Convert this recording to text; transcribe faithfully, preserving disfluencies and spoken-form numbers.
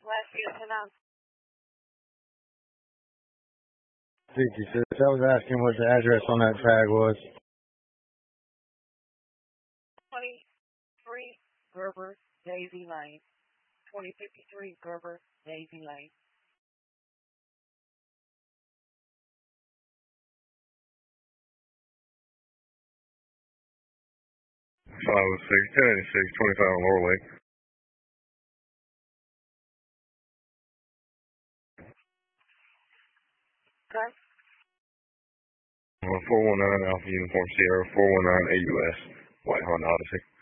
Last year, ten ounce. sixty-six. I was asking what the address on that tag was. twenty-three Gerber Daisy Lane. twenty fifty-three Gerber Daisy Lane. five oh six, ten eighty-six, twenty-five on Lower Lake. Okay. four one nine Alpha Uniform Sierra, four one nine A U S, White Honda Odyssey.